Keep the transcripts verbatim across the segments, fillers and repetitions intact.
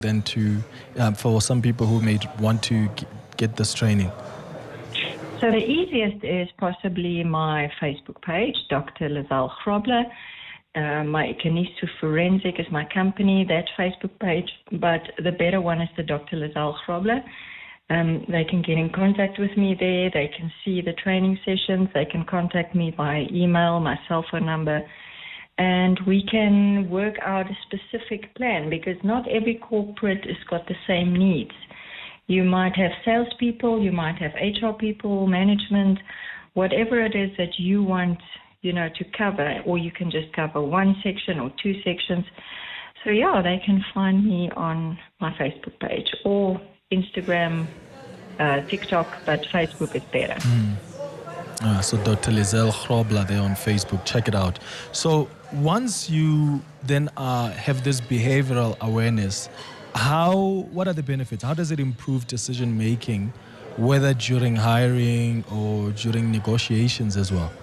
then to um, for some people who may want to g- get this training? So the easiest is possibly my Facebook page, Doctor Lizelle Grobler. Uh, my Ikanisu Forensic is my company, that Facebook page, but the better one is the Doctor Lizelle Grobler. Um, they can get in contact with me there. They can see the training sessions. They can contact me by email, my cell phone number, and we can work out a specific plan because not every corporate has got the same needs. You might have salespeople, you might have H R people, management, whatever it is that you want, you know, to cover, or you can just cover one section or two sections. So yeah, they can find me on my Facebook page or Instagram, uh, TikTok, but Facebook is better. Mm. Uh, so Doctor Lizelle Grobler there on Facebook, check it out. So once you then uh, have this behavioral awareness, how, what are the benefits? How does it improve decision making, whether during hiring or during negotiations as well?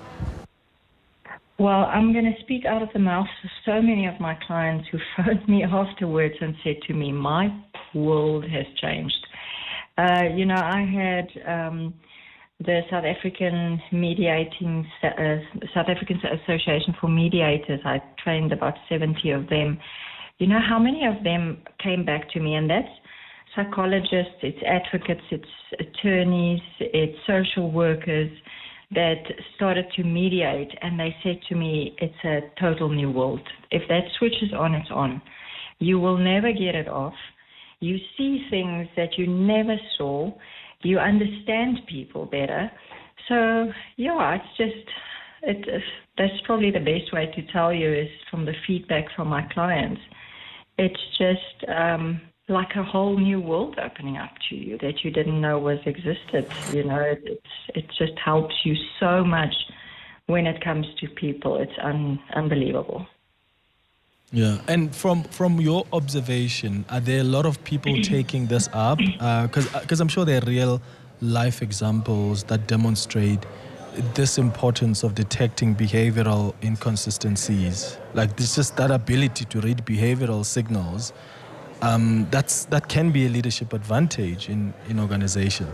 Well, I'm going to speak out of the mouth of so many of my clients who phoned me afterwards and said to me, my world has changed. Uh, you know, I had um, the South African Mediating, uh, South African Association for Mediators. I trained about seventy of them. You know how many of them came back to me, and that's psychologists, it's advocates, it's attorneys, it's social workers that started to mediate, and they said to me, it's a total new world. If that switch is on, it's on. You will never get it off. You see things that you never saw. You understand people better. So, yeah, it's just, it, that's probably the best way to tell you is from the feedback from my clients. It's just um, like a whole new world opening up to you that you didn't know was existed. You know, it, it's, it just helps you so much when it comes to people. It's un, unbelievable. Yeah, and from from your observation, are there a lot of people taking this up? Because uh, because I'm sure there are real life examples that demonstrate this importance of detecting behavioral inconsistencies. Like this, just that ability to read behavioral signals. Um, that's that can be a leadership advantage in in organizations.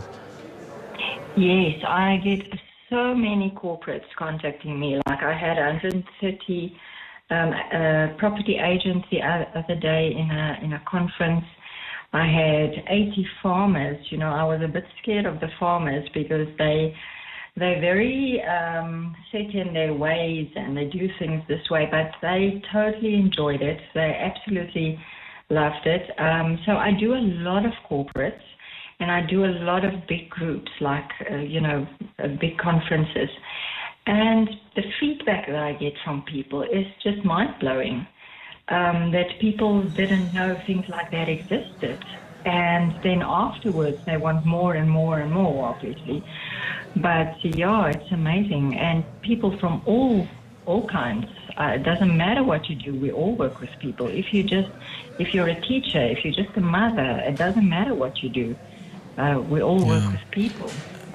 Yes, I get so many corporates contacting me. Like I had one hundred thirty. Um, a property agent the other day in a in a conference. I had eighty farmers. You know, I was a bit scared of the farmers because they they're very um, set in their ways and they do things this way. But they totally enjoyed it. They absolutely loved it. Um, so I do a lot of corporates and I do a lot of big groups, like uh, you know, uh, big conferences. And the feedback that I get from people is just mind-blowing, um, that people didn't know things like that existed. And then afterwards, they want more and more and more, obviously. But, yeah, it's amazing. And people from all all kinds. Uh, it doesn't matter what you do. We all work with people. If you just, if you're a teacher, if you're just a mother, it doesn't matter what you do. Uh, we all Yeah. work with people.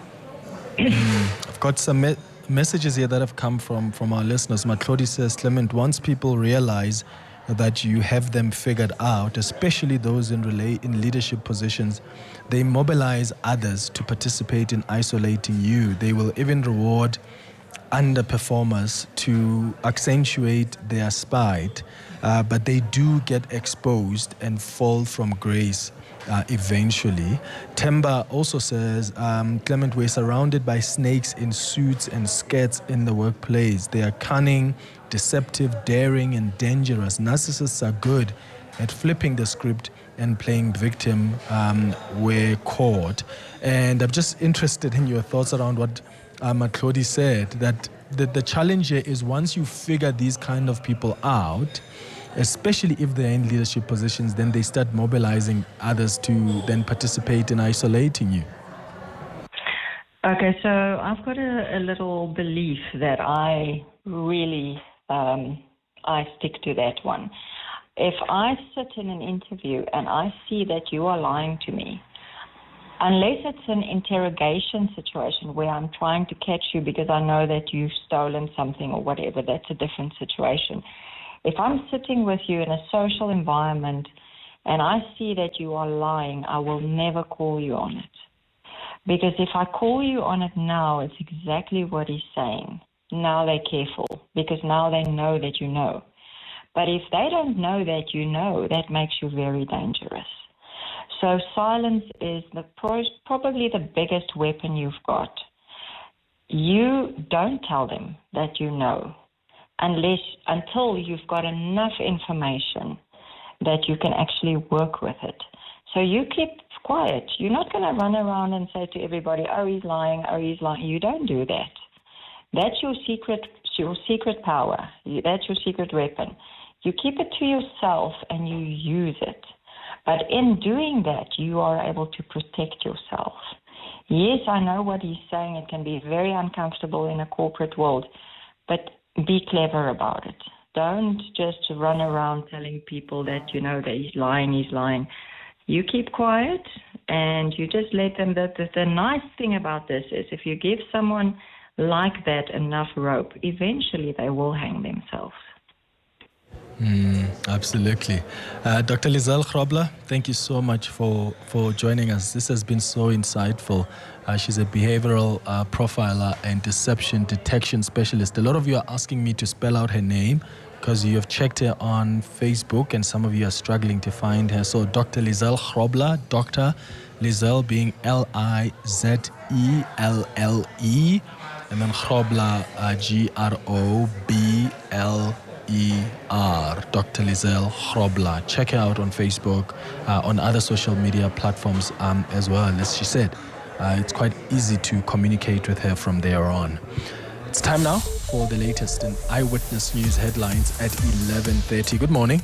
I've got some me- messages here that have come from, from our listeners. Matlodi says, Clement, once people realize that you have them figured out, especially those in relay in leadership positions, they mobilize others to participate in isolating you. They will even reward underperformers to accentuate their spite, uh, but they do get exposed and fall from grace uh, eventually. Temba also says, um, Clement, we're surrounded by snakes in suits and skirts in the workplace. They are cunning, deceptive, daring, and dangerous. Narcissists are good at flipping the script and playing victim um, where caught. And I'm just interested in your thoughts around what uh, Matlodi said, that the, the challenge here is once you figure these kind of people out, especially if they're in leadership positions, then they start mobilizing others to then participate in isolating you. Okay, so I've got a, a little belief that I really, um, I stick to that one. If I sit in an interview and I see that you are lying to me, unless it's an interrogation situation where I'm trying to catch you because I know that you've stolen something or whatever, that's a different situation. If I'm sitting with you in a social environment and I see that you are lying, I will never call you on it. Because if I call you on it now, it's exactly what he's saying. Now they're careful, because now they know that you know. But if they don't know that you know, that makes you very dangerous. So silence is the probably the biggest weapon you've got. You don't tell them that you know unless until you've got enough information that you can actually work with it. So you keep quiet. You're not going to run around and say to everybody, oh, he's lying, oh, he's lying. You don't do that. That's your secret, your secret power. That's your secret weapon. You keep it to yourself and you use it. But in doing that, you are able to protect yourself. Yes, I know what he's saying. It can be very uncomfortable in a corporate world, but be clever about it. Don't just run around telling people that, you know, that he's lying, he's lying. You keep quiet and you just let them. The, the, the nice thing about this is if you give someone like that enough rope, eventually they will hang themselves. Mm, absolutely. Uh, Doctor Lizelle Grobler, thank you so much for, for joining us. This has been so insightful. Uh, she's a behavioral uh, profiler and deception detection specialist. A lot of you are asking me to spell out her name because you have checked her on Facebook and some of you are struggling to find her. So Doctor Lizelle Grobler, Doctor Lizelle being L I Z E L L E, and then Grobler, uh, G R O B L E R, Doctor Lizelle Grobler. Check her out on Facebook, uh, on other social media platforms um, as well. As she said, uh, it's quite easy to communicate with her from there on. It's time now for the latest in Eyewitness News headlines at eleven thirty. Good morning.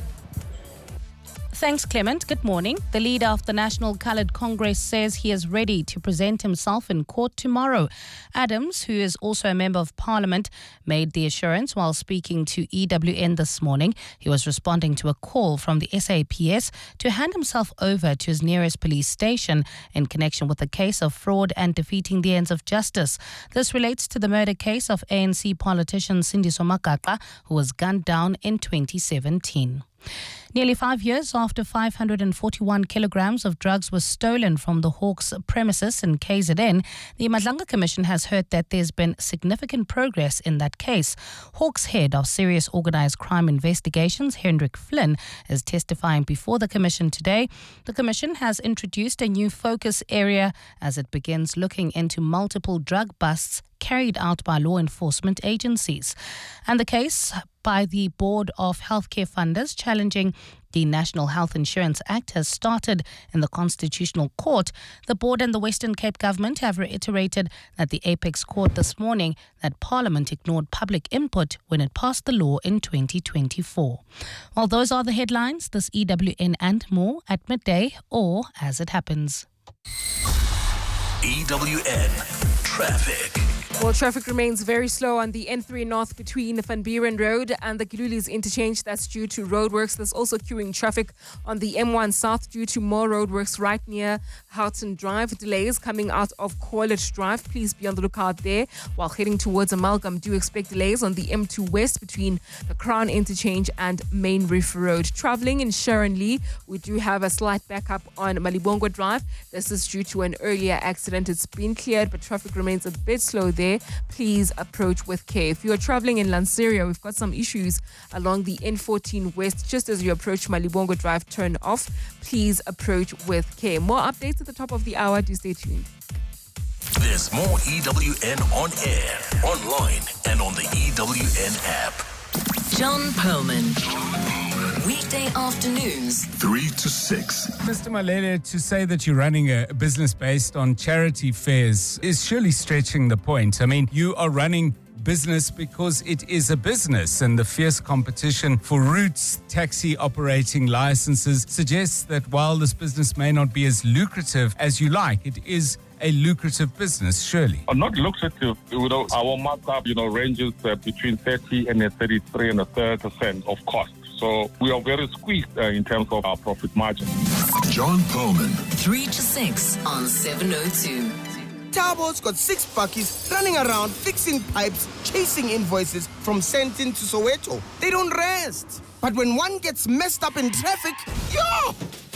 Thanks, Clement. Good morning. The leader of the National Coloured Congress says he is ready to present himself in court tomorrow. Adams, who is also a member of Parliament, made the assurance while speaking to E W N this morning. He was responding to a call from the S A P S to hand himself over to his nearest police station in connection with the case of fraud and defeating the ends of justice. This relates to the murder case of A N C politician Sindiso Makaka, who was gunned down in twenty seventeen. Nearly five years after five hundred forty-one kilograms of drugs were stolen from the Hawks premises in K Z N, the Madlanga Commission has heard that there's been significant progress in that case. Hawks head of Serious Organised Crime Investigations, Hendrik Flynn, is testifying before the Commission today. The Commission has introduced a new focus area as it begins looking into multiple drug busts carried out by law enforcement agencies. And the case by the Board of Healthcare Funders challenging the National Health Insurance Act has started in the Constitutional Court. The board and the Western Cape government have reiterated at the Apex Court this morning that Parliament ignored public input when it passed the law in twenty twenty-four. Well, those are the headlines. This E W N and more at midday or as it happens. E W N Traffic. Well, traffic remains very slow on the N three North between Van Buren Road and the Gilulis interchange. That's due to roadworks. There's also queuing traffic on the M one South due to more roadworks right near Houghton Drive. Delays coming out of Corlett Drive. Please be on the lookout there. While heading towards Amalgam, do expect delays on the M two West between the Crown interchange and Main Reef Road. Traveling in Sharon Lee, we do have a slight backup on Malibongo Drive. This is due to an earlier accident. It's been cleared, but traffic remains a bit slow there. Please approach with care. If you are traveling in Lanseria, we've got some issues along the N fourteen West. Just as you approach Malibongo Drive, turn off. Please approach with care. More updates at the top of the hour. Do stay tuned. There's more E W N on air, online, and on the E W N app. John Perlman. Weekday afternoons, three to six. Mister Malele, to say that you're running a business based on charity fairs is surely stretching the point. I mean, you are running business because it is a business, and the fierce competition for routes taxi operating licenses suggests that while this business may not be as lucrative as you like, it is a lucrative business, surely. Uh, not lucrative. You know, our markup, you know, ranges uh, between thirty and thirty-three and a third percent of cost. So we are very squeezed uh, in terms of our profit margin. John Perlman. three to six on seven oh two. Tabo's got six buckies running around fixing pipes, chasing invoices from Sentin to Soweto. They don't rest. But when one gets messed up in traffic, yo!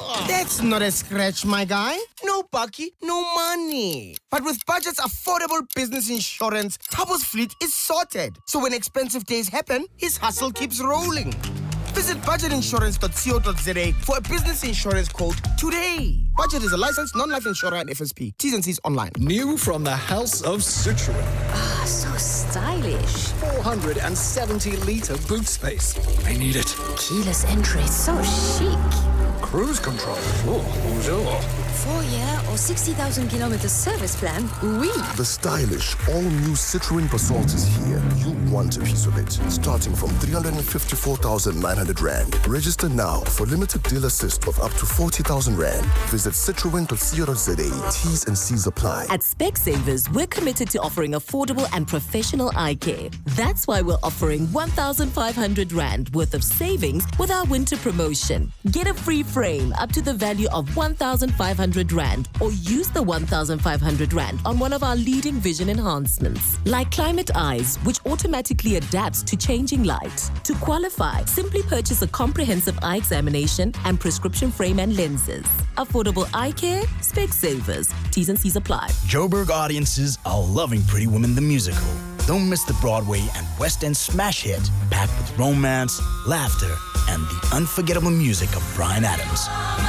That's not a scratch, my guy. No bucky, no money. But with Budget's affordable business insurance, Tabo's fleet is sorted. So when expensive days happen, his hustle keeps rolling. Visit budget insurance dot co dot za for a business insurance quote today. Budget is a licensed non-life insurer and F S P. T's and C's online. New from the House of Citroën. Ah, so stylish. four hundred seventy litre boot space. I need it. Keyless entry, so chic. Cruise control. Oh, bonjour. Four-year or sixty thousand kilometer service plan, oui. The stylish, all-new Citroën Passat is here. You want a piece of it. Starting from three hundred fifty-four thousand nine hundred rand. Register now for limited deal assist of up to forty thousand rand. Visit citroen dot co dot za. T's and C's apply. At Specsavers, we're committed to offering affordable and professional eye care. That's why we're offering one thousand five hundred rand worth of savings with our winter promotion. Get a free frame up to the value of one thousand five hundred rand or use the one thousand five hundred rand on one of our leading vision enhancements like Climate Eyes, which automatically adapts to changing light. To qualify, simply purchase a comprehensive eye examination and prescription frame and lenses. Affordable eye care, Specsavers. T's and C's apply. Joburg audiences are loving Pretty Woman the musical. Don't miss the Broadway and West End smash hit packed with romance, laughter, and the unforgettable music of Bryan Adams.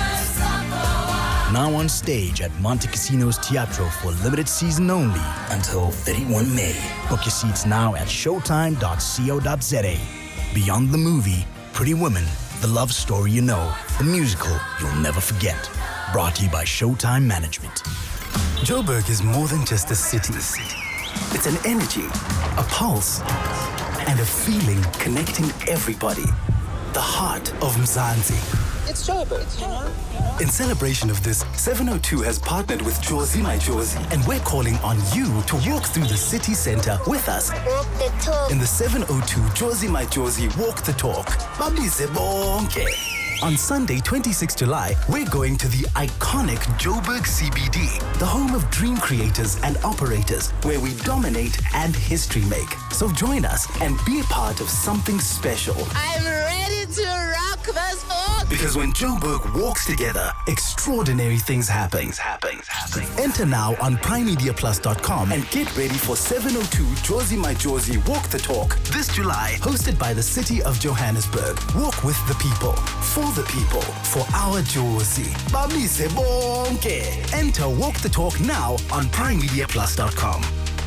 Now on stage at Monte Casino's Teatro for a limited season only until thirty-first of May. Book your seats now at showtime dot co dot za. Beyond the movie, Pretty Woman, the love story you know, the musical you'll never forget. Brought to you by Showtime Management. Joburg is more than just a city. It's an energy, a pulse, and a feeling connecting everybody. The heart of Mzansi. It's Joburg. In celebration of this, seven oh two has partnered with Jozi My Jozi, and we're calling on you to walk through the city center with us. Walk the talk. In the seven oh two Jozi My Jozi Walk the Talk. Babize bonke. On Sunday, twenty-sixth of July, we're going to the iconic Joburg C B D, the home of dream creators and operators, where we dominate and history make. So join us and be a part of something special. I'm ready to rock this book. Because when Joburg walks together, extraordinary things happen. Things happen. happen. Enter now on prime media plus dot com and get ready for seven oh two Jozi My Jozi Walk the Talk this July, hosted by the City of Johannesburg. Walk with the people, for the people, for our Jozi. Bamise bonke. Enter Walk the Talk now on prime media plus dot com.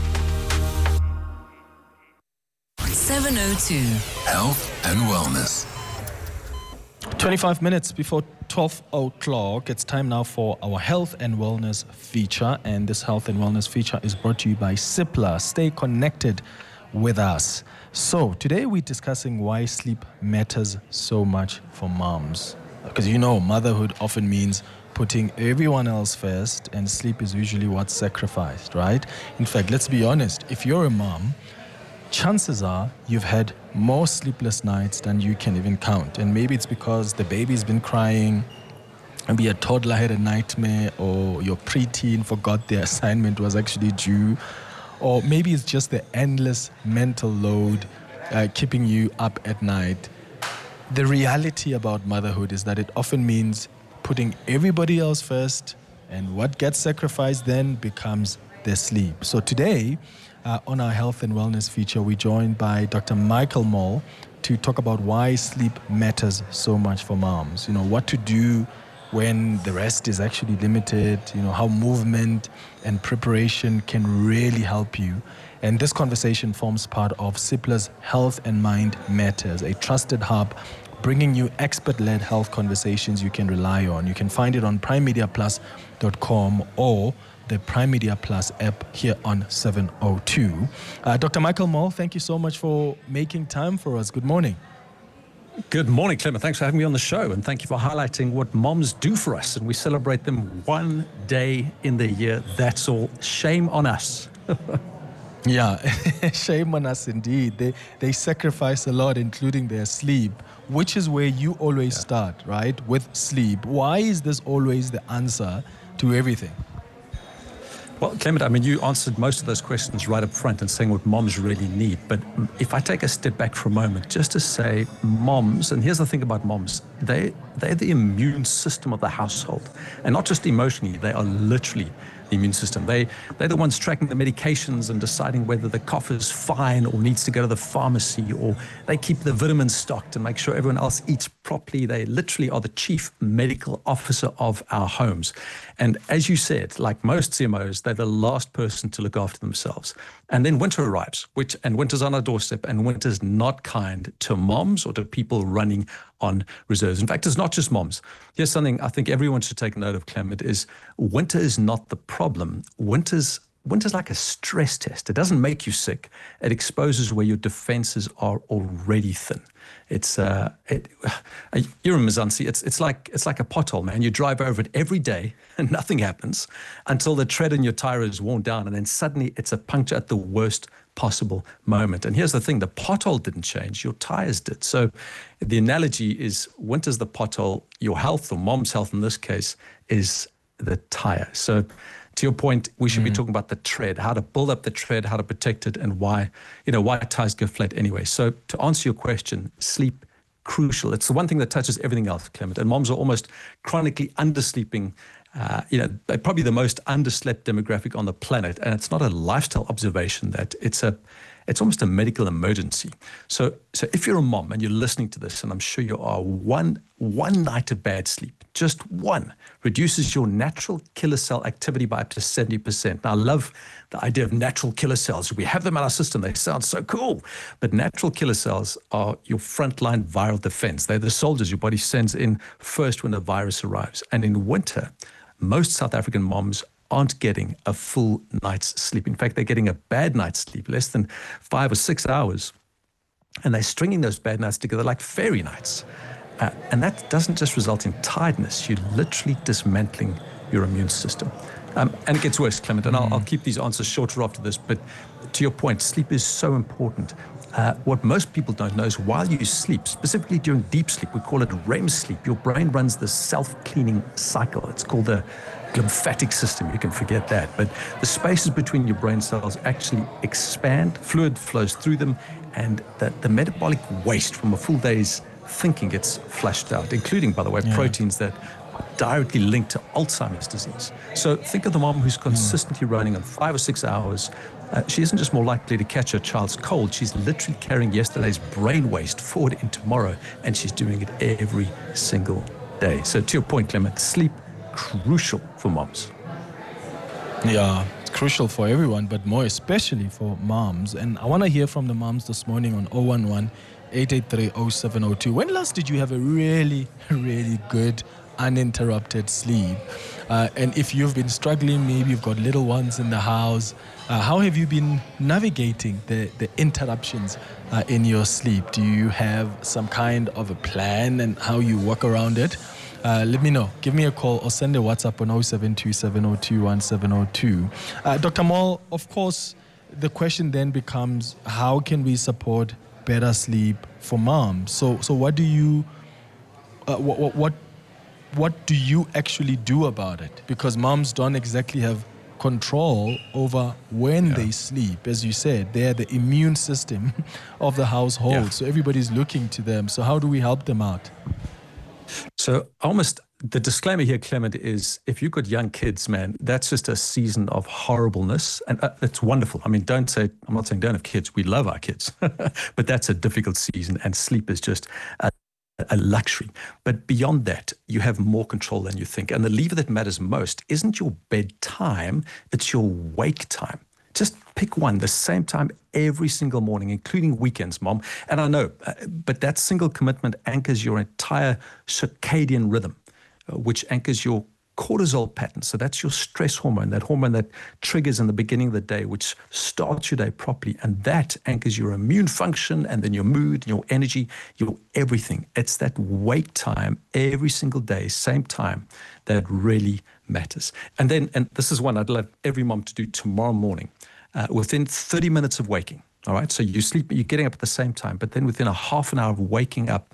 seven oh two Health and Wellness. twenty-five minutes before twelve o'clock, it's time now for our Health and Wellness feature. And this Health and Wellness feature is brought to you by Cipla. Stay connected with us. So today we're discussing why sleep matters so much for moms. Because you know, motherhood often means putting everyone else first, and sleep is usually what's sacrificed, right? In fact, let's be honest, if you're a mom, chances are you've had more sleepless nights than you can even count. And maybe it's because the baby's been crying, maybe a toddler had a nightmare, or your preteen forgot their assignment was actually due, or maybe it's just the endless mental load uh, keeping you up at night. The reality about motherhood is that it often means putting everybody else first, and what gets sacrificed then becomes their sleep. So today, Uh, on our Health and Wellness feature, we're joined by Doctor Michael Moll to talk about why sleep matters so much for moms. You know, what to do when the rest is actually limited, you know, how movement and preparation can really help you. And this conversation forms part of Cipla's Health and Mind Matters, a trusted hub bringing you expert-led health conversations you can rely on. You can find it on prime media plus dot com or the Prime Media Plus app here on seven oh two. Uh, Doctor Michael Moll, thank you so much for making time for us. Good morning. Good morning, Clement. Thanks for having me on the show, and thank you for highlighting what moms do for us. And we celebrate them one day in the year. That's all. Shame on us. Yeah, shame on us indeed. They they sacrifice a lot, including their sleep, which is where you always yeah. start, right? With sleep. Why is this always the answer to everything? Well, Clement, I mean, you answered most of those questions right up front and saying what moms really need. But if I take a step back for a moment, just to say moms, and here's the thing about moms, they, they're the immune system of the household. And not just emotionally, they are literally the immune system. They, they're the ones tracking the medications and deciding whether the cough is fine or needs to go to the pharmacy, or they keep the vitamins stocked and make sure everyone else eats properly. They literally are the chief medical officer of our homes. And as you said, like most C M Os, they're the last person to look after themselves. And then winter arrives, which and winter's on our doorstep, and winter's not kind to moms or to people running on reserves. In fact, it's not just moms. Here's something I think everyone should take note of, Clement, is winter is not the problem. Winter's Winter's like a stress test. It doesn't make you sick. It exposes where your defenses are already thin. It's uh, it, uh, you're in Mzansi. It's it's like it's like a pothole, man. You drive over it every day and nothing happens until the tread in your tire is worn down, and then suddenly it's a puncture at the worst possible moment. And here's the thing: the pothole didn't change, your tires did. So the analogy is winter's the pothole. Your health, or mom's health in this case, is the tire. So to your point, we should mm. be talking about the tread, how to build up the tread, how to protect it, and why, you know, why tires go flat anyway. So to answer your question, sleep, crucial. It's the one thing that touches everything else, Clement. And moms are almost chronically undersleeping. Uh, you know, they're probably the most underslept demographic on the planet. And it's not a lifestyle observation, that it's a, it's almost a medical emergency. So, so if you're a mom and you're listening to this, and I'm sure you are, one, one night of bad sleep, just one, reduces your natural killer cell activity by up to seventy percent. Now, I love the idea of natural killer cells. We have them in our system. They sound so cool. But natural killer cells are your frontline viral defense. They're the soldiers your body sends in first when the virus arrives. And in winter, most South African moms aren't getting a full night's sleep. In fact, they're getting a bad night's sleep, less than five or six hours. And they're stringing those bad nights together like fairy nights. Uh, and that doesn't just result in tiredness. You're literally dismantling your immune system. Um, and it gets worse, Clement, and mm. I'll, I'll keep these answers shorter after this. But to your point, sleep is so important. Uh, what most people don't know is while you sleep, specifically during deep sleep, we call it R E M sleep, your brain runs this self-cleaning cycle. It's called the lymphatic system. You can forget that. But the spaces between your brain cells actually expand, fluid flows through them, and the, the metabolic waste from a full day's thinking gets flushed out, including, by the way, yeah. proteins that are directly linked to Alzheimer's disease. So think of the mom who's consistently mm. running on five or six hours. Uh, she isn't just more likely to catch her child's cold, she's literally carrying yesterday's brain waste forward in tomorrow, and she's doing it every single day. So to your point, Clement, sleep, crucial for moms. Yeah, it's crucial for everyone, but more especially for moms. And I want to hear from the moms this morning on oh one one, eight eight three, oh seven oh two. When last did you have a really, really good uninterrupted sleep? Uh, and if you've been struggling, maybe you've got little ones in the house, uh, how have you been navigating the, the interruptions uh, in your sleep? Do you have some kind of a plan and how you work around it? Uh, let me know. Give me a call or send a WhatsApp on oh seven two, seven oh two, one seven oh two. Uh, Doctor Mall, of course, the question then becomes, how can we support better sleep for moms? So, so what do you, uh, what, what, what do you actually do about it? Because moms don't exactly have control over when yeah. they sleep. As you said, they're the immune system of the household. Yeah. So everybody's looking to them. So how do we help them out? So almost the disclaimer here, Clement, is if you've got young kids, man, that's just a season of horribleness. And uh, it's wonderful. I mean, don't say, I'm not saying don't have kids. We love our kids. But that's a difficult season, and sleep is just a, a luxury. But beyond that, you have more control than you think. And the lever that matters most isn't your bedtime, it's your wake time. Just pick one, the same time every single morning, including weekends, Mom. And I know, uh, but that single commitment anchors your entire circadian rhythm, uh, which anchors your cortisol pattern. So that's your stress hormone, that hormone that triggers in the beginning of the day, which starts your day properly. And that anchors your immune function, and then your mood, your energy, your everything. It's that wake time every single day, same time, that really matters. And then, and this is one I'd love every mom to do tomorrow morning, uh, within thirty minutes of waking. All right. So you sleep, you're getting up at the same time, but then within a half an hour of waking up,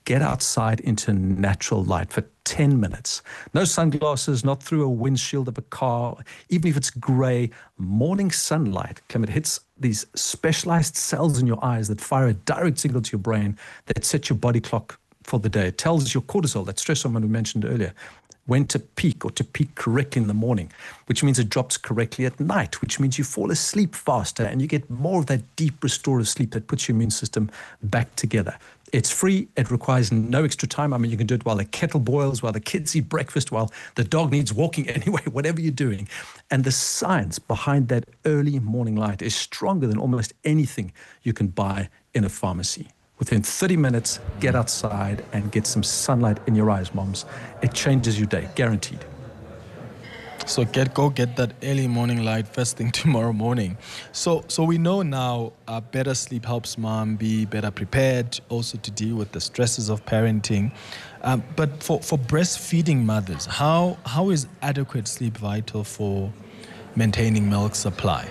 get outside into natural light for ten minutes. No sunglasses, not through a windshield of a car, even if it's gray. Morning sunlight, Clement, hits these specialized cells in your eyes that fire a direct signal to your brain that sets your body clock for the day. It tells your cortisol, that stress hormone we mentioned earlier, when to peak or to peak correctly in the morning, which means it drops correctly at night, which means you fall asleep faster and you get more of that deep restorative sleep that puts your immune system back together. It's free. It requires no extra time. I mean, you can do it while the kettle boils, while the kids eat breakfast, while the dog needs walking anyway, whatever you're doing. And the science behind that early morning light is stronger than almost anything you can buy in a pharmacy. Within thirty minutes, get outside and get some sunlight in your eyes, moms. It changes your day, guaranteed. So get go get that early morning light first thing tomorrow morning. So so we know now uh, better sleep helps mom be better prepared, also to deal with the stresses of parenting. Um, but for, for breastfeeding mothers, how how is adequate sleep vital for maintaining milk supply?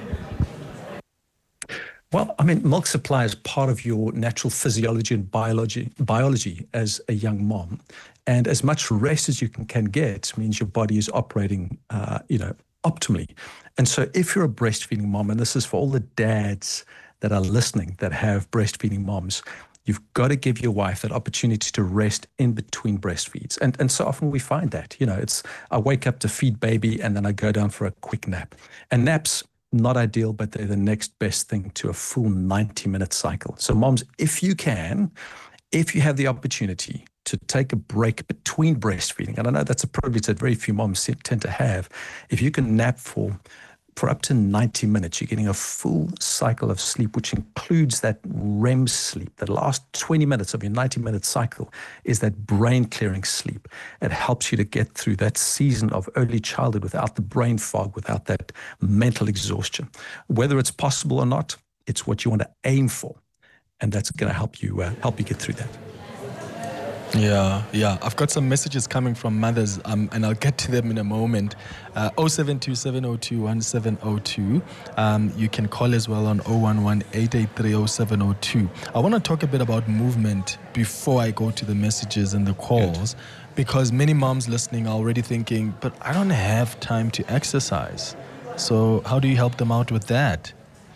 Well, I mean, milk supply is part of your natural physiology and biology biology as a young mom. And as much rest as you can, can get means your body is operating, uh, you know, optimally. And so if you're a breastfeeding mom, and this is for all the dads that are listening that have breastfeeding moms, you've got to give your wife that opportunity to rest in between breastfeeds. And and so often we find that, you know, it's I wake up to feed baby and then I go down for a quick nap. And naps, not ideal, but they're the next best thing to a full ninety minute cycle. So moms, if you can, if you have the opportunity to take a break between breastfeeding, and I know that's a privilege that very few moms tend to have, if you can nap for for up to ninety minutes, you're getting a full cycle of sleep, which includes that R E M sleep. The last twenty minutes of your ninety minute cycle is that brain clearing sleep. It helps you to get through that season of early childhood without the brain fog, without that mental exhaustion. Whether it's possible or not, it's what you want to aim for. And that's going to help you uh, help you get through that. Yeah, yeah. I've got some messages coming from mothers, um, and I'll get to them in a moment. Uh, oh seven two seven oh two one seven oh two. Um, you can call as well on oh one one eight eight three oh seven oh two. I want to talk a bit about movement before I go to the messages and the calls, Good. Because many moms listening are already thinking, but I don't have time to exercise. So how do you help them out with that?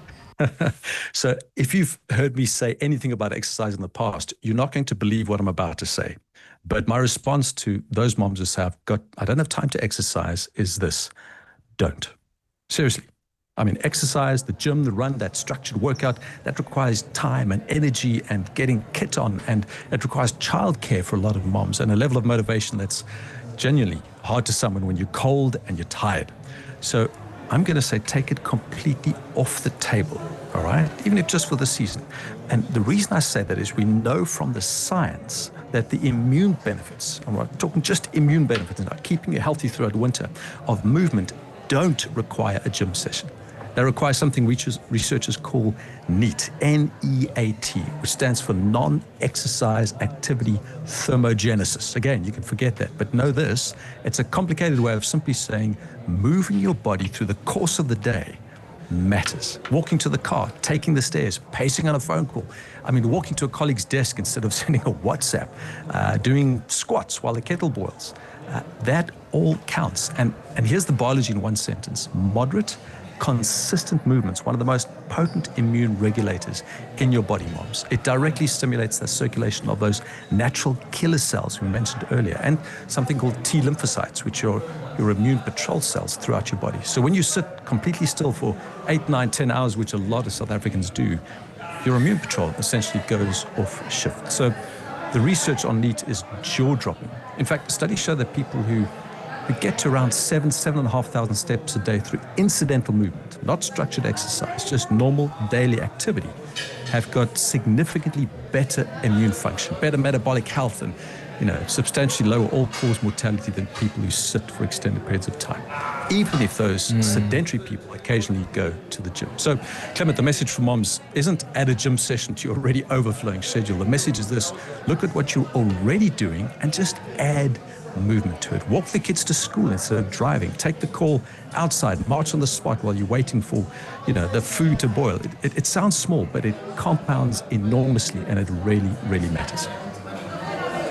So if you've heard me say anything about exercise in the past, you're not going to believe what I'm about to say. But my response to those moms who say, I've got, I don't have time to exercise, is this: don't. Seriously. I mean, exercise, the gym, the run, that structured workout, that requires time and energy and getting kit on, and it requires childcare for a lot of moms and a level of motivation that's genuinely hard to summon when you're cold and you're tired. So I'm going to say take it completely off the table, all right? Even if just for the season. And the reason I say that is we know from the science that the immune benefits, I'm not talking just immune benefits, not keeping you healthy throughout winter, of movement don't require a gym session. They require something researchers call NEAT, N E A T, which stands for non-exercise activity thermogenesis. Again, you can forget that, but know this: it's a complicated way of simply saying moving your body through the course of the day matters. Walking to the car, taking the stairs, pacing on a phone call. I mean, walking to a colleague's desk instead of sending a WhatsApp, uh, doing squats while the kettle boils. Uh, that all counts. And, and here's the biology in one sentence: moderate, consistent movements, one of the most potent immune regulators in your body, moms. It directly stimulates the circulation of those natural killer cells we mentioned earlier, and something called T lymphocytes, which are your immune patrol cells throughout your body. So when you sit completely still for eight, nine, ten hours, which a lot of South Africans do, your immune patrol essentially goes off shift. So the research on NEAT is jaw-dropping. In fact, studies show that people who We get to around seven, seven and a half thousand steps a day through incidental movement, not structured exercise, just normal daily activity, have got significantly better immune function, better metabolic health, and, you know, substantially lower all-cause mortality than people who sit for extended periods of time, even if those mm. sedentary people occasionally go to the gym. So, Clement, the message for moms isn't add a gym session to your already overflowing schedule. The message is this: look at what you're already doing and just add movement to it. Walk the kids to school instead of driving. Take the call outside. March on the spot while you're waiting for, you know, the food to boil. It, it, it sounds small, but it compounds enormously, and it really, really matters.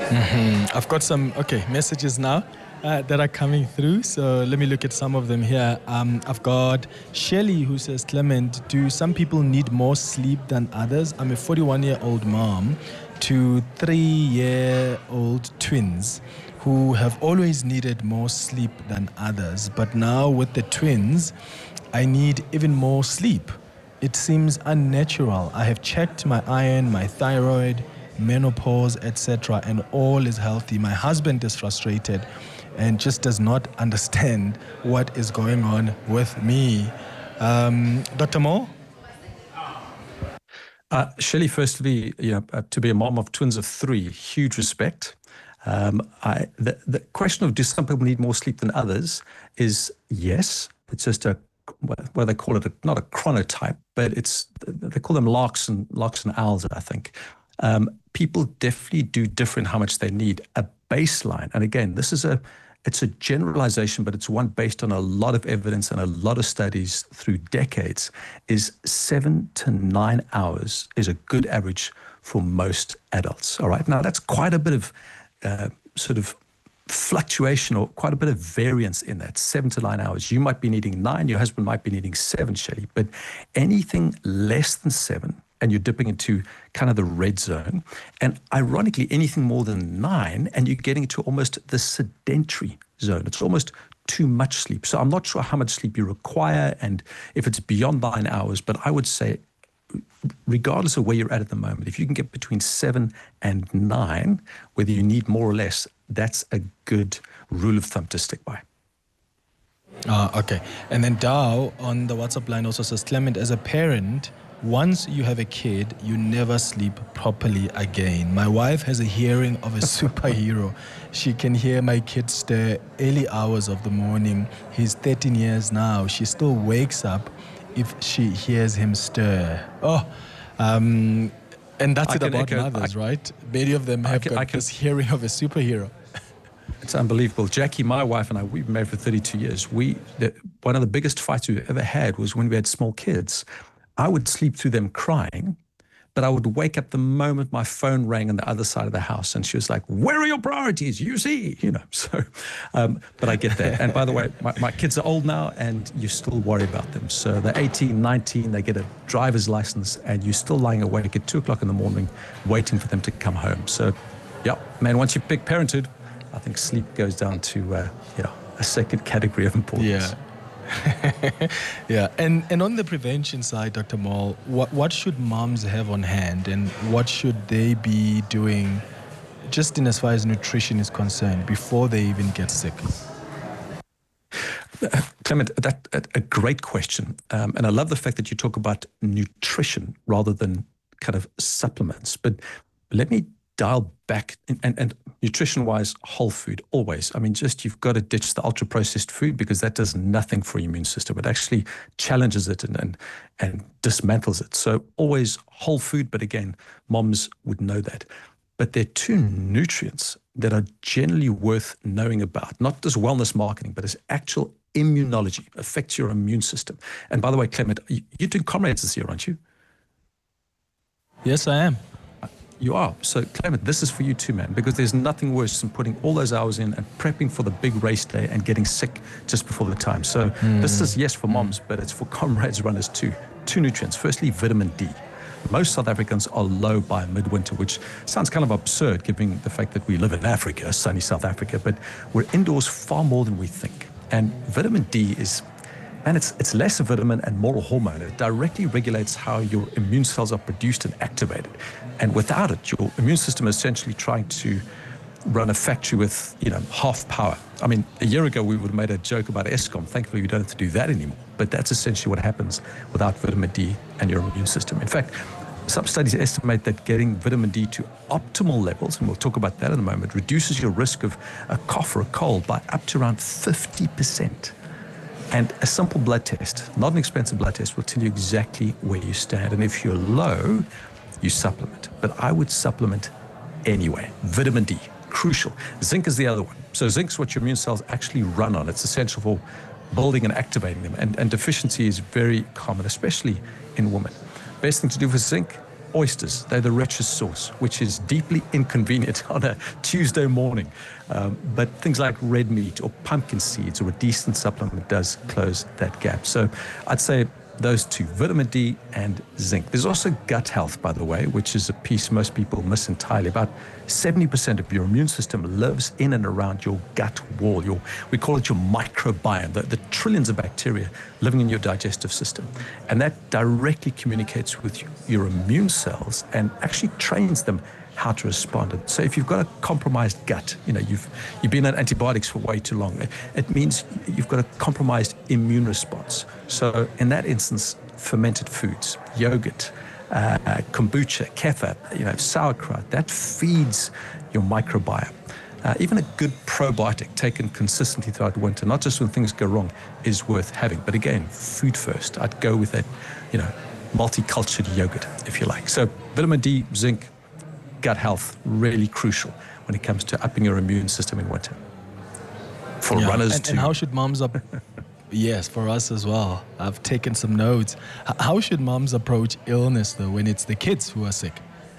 Mm-hmm. I've got some, okay, messages now uh, that are coming through. So let me look at some of them here. Um, I've got Shelley who says, Clement, do some people need more sleep than others? I'm a forty-one-year-old mom to three-year-old twins who have always needed more sleep than others. But now with the twins, I need even more sleep. It seems unnatural. I have checked my iron, my thyroid, menopause, et cetera, and all is healthy. My husband is frustrated and just does not understand what is going on with me. Um, Doctor Moore? Uh, Shelley, firstly, you know, uh, to be a mom of twins of three, huge respect. Um, I, the, the question of do some people need more sleep than others is yes. It's just a, well, they call it a, not a chronotype, but it's, they call them larks and larks and owls, I think. Um, people definitely do differ in how much they need. A baseline, and again, this is a, it's a generalization, but it's one based on a lot of evidence and a lot of studies through decades, is seven to nine hours is a good average for most adults. All right. Now, that's quite a bit of uh, sort of fluctuation or quite a bit of variance in that, seven to nine hours. You might be needing nine, your husband might be needing seven, Shelley, but anything less than seven, and you're dipping into kind of the red zone. And ironically, anything more than nine, and you're getting into almost the sedentary zone. It's almost too much sleep. So I'm not sure how much sleep you require and if it's beyond nine hours, but I would say, regardless of where you're at at the moment, if you can get between seven and nine, whether you need more or less, that's a good rule of thumb to stick by. Uh, okay. And then Dow on the WhatsApp line also says, Clement, as a parent, once you have a kid, you never sleep properly again. My wife has a hearing of a superhero. She can hear my kid stir early hours of the morning. He's thirteen years now. She still wakes up if she hears him stir. Oh, um, and that's I it about echo, mothers, I, right? Many of them have I can, got I can, this hearing of a superhero. It's unbelievable. Jackie, my wife, and I, we've been married for thirty-two years. We, the, one of the biggest fights we've ever had was when we had small kids. I would sleep through them crying, but I would wake up the moment my phone rang on the other side of the house, and she was like, where are your priorities? You see, you know, so, um, but I get that. And by the way, my, my kids are old now, and you still worry about them. So they're eighteen, nineteen, they get a driver's license, and you're still lying awake at two o'clock in the morning, waiting for them to come home. So, yeah, man, once you pick parenthood, I think sleep goes down to, uh, you know, a second category of importance. Yeah. yeah, and and on the prevention side, Doctor Moll, what what should moms have on hand, and what should they be doing, just in as far as nutrition is concerned, before they even get sick? Uh, Clement, that, that a great question, um, and I love the fact that you talk about nutrition rather than kind of supplements. But let me dial back, and, and, and nutrition-wise, whole food, always. I mean, just you've got to ditch the ultra-processed food because that does nothing for your immune system. It actually challenges it and, and, and dismantles it. So always whole food, but again, moms would know that. But there are two nutrients that are generally worth knowing about, not just wellness marketing, but as actual immunology, affects your immune system. And by the way, Clement, you're doing Comrades this year, aren't you? Yes, I am. You are. So, Clement, this is for you too, man, because there's nothing worse than putting all those hours in and prepping for the big race day and getting sick just before the time. So mm. this is, yes, for moms, but it's for Comrades runners too. Two nutrients. Firstly, vitamin D. Most South Africans are low by midwinter, which sounds kind of absurd given the fact that we live in Africa, sunny South Africa, but we're indoors far more than we think. And vitamin D is, and it's it's less a vitamin and more a hormone. It directly regulates how your immune cells are produced and activated. And without it, your immune system is essentially trying to run a factory with, you know, half power. I mean, a year ago, we would have made a joke about Eskom. Thankfully, we don't have to do that anymore. But that's essentially what happens without vitamin D and your immune system. In fact, some studies estimate that getting vitamin D to optimal levels, and we'll talk about that in a moment, reduces your risk of a cough or a cold by up to around fifty percent. And a simple blood test, not an expensive blood test, will tell you exactly where you stand. And if you're low, you supplement. But I would supplement anyway. Vitamin D, crucial. Zinc is the other one. So zinc is what your immune cells actually run on. It's essential for building and activating them. And, and deficiency is very common, especially in women. Best thing to do for zinc, oysters. They're the richest source, which is deeply inconvenient on a Tuesday morning. Um, but things like red meat or pumpkin seeds or a decent supplement does close that gap. So I'd say those two, vitamin D and zinc. There's also gut health, by the way, which is a piece most people miss entirely. About seventy percent of your immune system lives in and around your gut wall. Your, we call it your microbiome, the, the trillions of bacteria living in your digestive system. And that directly communicates with your immune cells and actually trains them how to respond. So if you've got a compromised gut, you know, you've you've been on antibiotics for way too long, it means you've got a compromised immune response. So in that instance, fermented foods, yogurt, uh, kombucha, kefir, you know, sauerkraut, that feeds your microbiome. Uh, even a good probiotic taken consistently throughout the winter, not just when things go wrong, is worth having. But again, food first. I'd go with that, you know, multi-cultured yogurt, if you like. So vitamin D, zinc, gut health, really crucial when it comes to upping your immune system in winter. For yeah. runners and, too. And how should moms up? Yes, for us as well. I've taken some notes. H- how should moms approach illness though when it's the kids who are sick?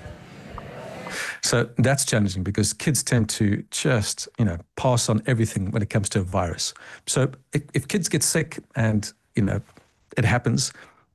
So that's challenging because kids tend to just, you know, pass on everything when it comes to a virus. So if, if kids get sick and, you know, it happens,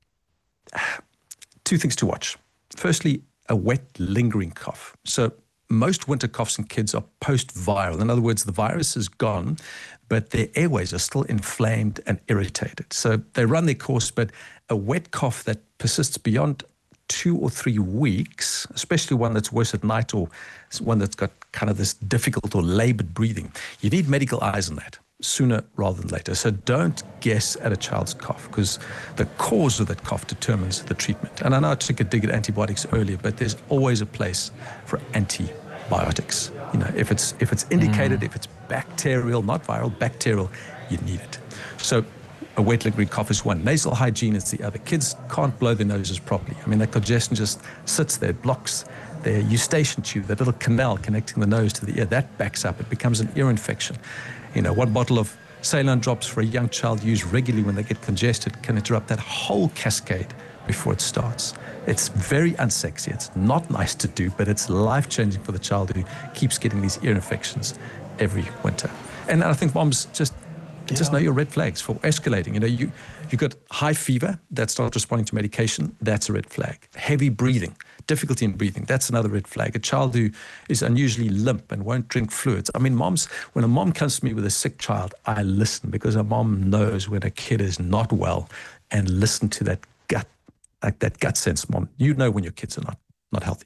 two things to watch. Firstly, a wet, lingering cough. So most winter coughs in kids are post-viral. In other words, the virus is gone, but their airways are still inflamed and irritated. So they run their course, but a wet cough that persists beyond two or three weeks, especially one that's worse at night or one that's got kind of this difficult or labored breathing, you need medical eyes on that sooner rather than later. So don't guess at a child's cough because the cause of that cough determines the treatment. And I know I took a dig at antibiotics earlier, but there's always a place for antibiotics. You know, if it's if it's indicated, mm. if it's bacterial, not viral, bacterial, you need it. So a wet lingering cough is one. Nasal hygiene is the other. Kids can't blow their noses properly. I mean, that congestion just sits there, it blocks their eustachian tube, that little canal connecting the nose to the ear. That backs up. It becomes an ear infection. You know, one bottle of saline drops for a young child used regularly when they get congested can interrupt that whole cascade before it starts. It's very unsexy. It's not nice to do, but it's life-changing for the child who keeps getting these ear infections every winter. And I think moms just yeah. just know your red flags for escalating. You know, you you got high fever that's not responding to medication. That's a red flag. Heavy breathing, difficulty in breathing. That's another red flag. A child who is unusually limp and won't drink fluids. I mean, moms, when a mom comes to me with a sick child, I listen because a mom knows when a kid is not well and listen to that gut, like that gut sense, mom. You know when your kids are not, not healthy.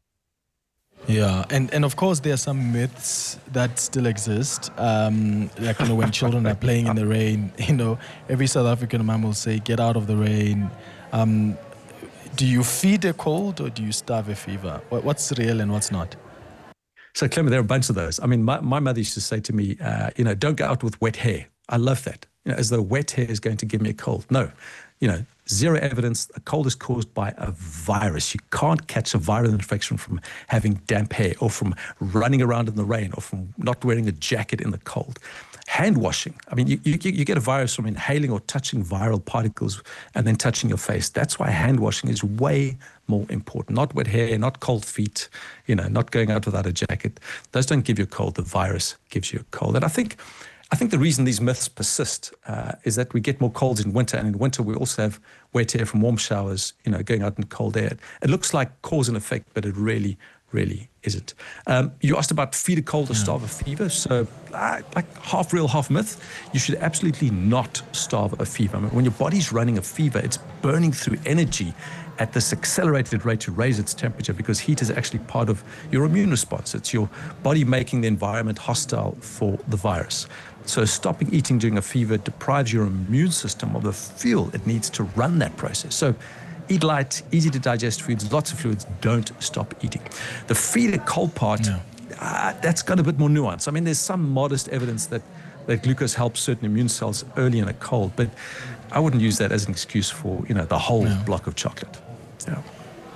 Yeah, and, and of course there are some myths that still exist. Um, like, you know, when children are playing in the rain, you know, every South African mom will say, get out of the rain. Um, do you feed a cold or do you starve a fever? What's real and what's not? So, Clement, there are a bunch of those. I mean, my, my mother used to say to me, uh, you know, don't go out with wet hair. I love that. You know, as though wet hair is going to give me a cold. No, you know, zero evidence. A cold is caused by a virus. You can't catch a viral infection from having damp hair or from running around in the rain or from not wearing a jacket in the cold. Hand washing. I mean, you, you, you get a virus from inhaling or touching viral particles and then touching your face. That's why hand washing is way more important. Not wet hair, not cold feet, you know, not going out without a jacket. Those don't give you a cold. The virus gives you a cold. And I think I think the reason these myths persist uh, is that we get more colds in winter, and in winter we also have wet hair from warm showers, you know, going out in cold air. It looks like cause and effect, but it really, really isn't. Um, you asked about feed a cold or starve a fever. So uh, like half real, half myth, you should absolutely not starve a fever. I mean, when your body's running a fever, it's burning through energy at this accelerated rate to raise its temperature because heat is actually part of your immune response. It's your body making the environment hostile for the virus. So stopping eating during a fever deprives your immune system of the fuel it needs to run that process. So eat light, easy to digest foods, lots of fluids, don't stop eating. The feed a cold part, yeah. uh, that's got a bit more nuance. I mean, there's some modest evidence that, that glucose helps certain immune cells early in a cold, but I wouldn't use that as an excuse for, you know, the whole yeah. block of chocolate. Yeah.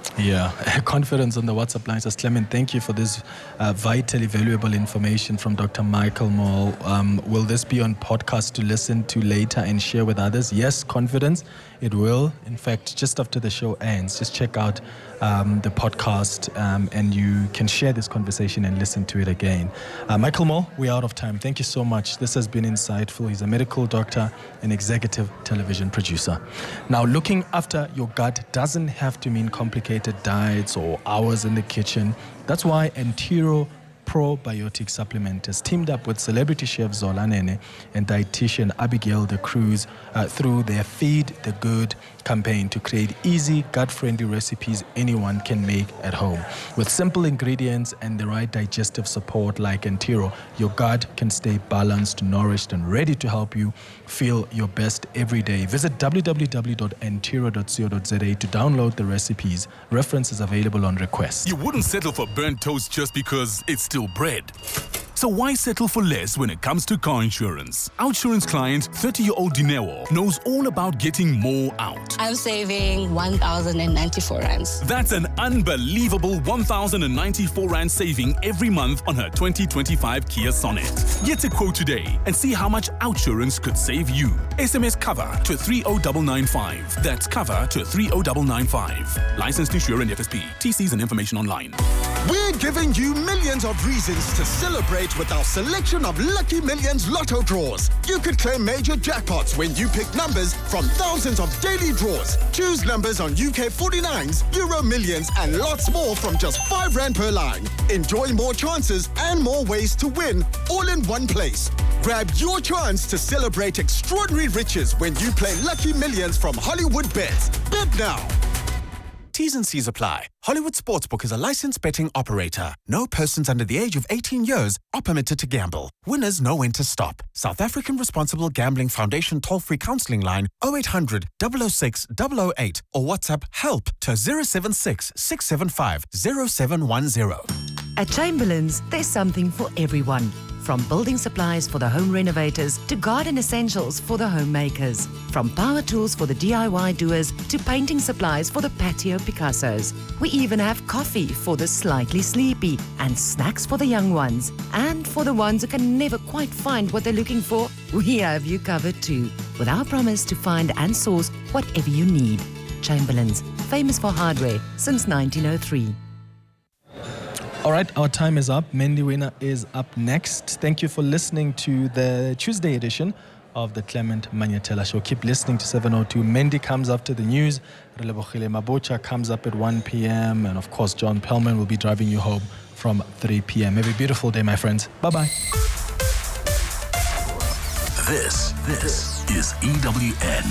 Yeah, confidence on the WhatsApp line says, Clement, thank you for this uh, vitally valuable information from Doctor Michael Mall. Um, will this be on podcast to listen to later and share with others? Yes, confidence. It will. In fact, just after the show ends, just check out um, the podcast um, and you can share this conversation and listen to it again. Uh, Michael Mall, we're out of time. Thank you so much. This has been insightful. He's a medical doctor and executive television producer. Now, looking after your gut doesn't have to mean complicated diets or hours in the kitchen. That's why Entero Probiotic Supplement has teamed up with celebrity chef Zola Nene and dietitian Abigail De Cruz uh, through their Feed the Good campaign to create easy, gut-friendly recipes anyone can make at home. With simple ingredients and the right digestive support like Entero, your gut can stay balanced, nourished, and ready to help you feel your best every day. Visit w w w dot entero dot co dot z a to download the recipes. References available on request. You wouldn't settle for burnt toast just because it's still bread. So why settle for less when it comes to car insurance? Outsurance client thirty-year-old Dinewo knows all about getting more out. I'm saving one thousand ninety-four rands. That's an unbelievable one thousand ninety-four rand saving every month on her twenty twenty-five Kia Sonet. Get a quote today and see how much Outsurance could save you. S M S cover to three oh nine nine five. That's cover to three oh nine nine five. Licensed insurer and F S P. T Cs and information online. We're giving you millions of reasons to celebrate with our selection of Lucky Millions Lotto draws. You could claim major jackpots when you pick numbers from thousands of daily draws. Choose numbers on U K forty-nines, Euro Millions, and lots more from just five rand per line. Enjoy more chances and more ways to win, all in one place. Grab your chance to celebrate extraordinary riches when you play Lucky Millions from Hollywood Bets. Bet now. T's and C's apply. Hollywood Sportsbook is a licensed betting operator. No persons under the age of eighteen years are permitted to gamble. Winners know when to stop. South African Responsible Gambling Foundation toll-free counseling line oh eight hundred, double oh six, double oh eight or WhatsApp help to zero seven six, six seven five, zero seven one zero. At Chamberlain's, there's something for everyone. From building supplies for the home renovators to garden essentials for the homemakers. From power tools for the D I Y doers to painting supplies for the patio Picassos. We even have coffee for the slightly sleepy and snacks for the young ones. And for the ones who can never quite find what they're looking for, we have you covered too. With our promise to find and source whatever you need. Chamberlain's, famous for hardware since nineteen oh three. All right, our time is up. Mendy Winner is up next. Thank you for listening to the Tuesday edition of the Clement Manyatela Show. Keep listening to seven oh two. Mendy comes after the news. Relebohile Mabocha comes up at one p.m. And of course, John Pellman will be driving you home from three p.m. Have a beautiful day, my friends. Bye-bye. This, this is E W N.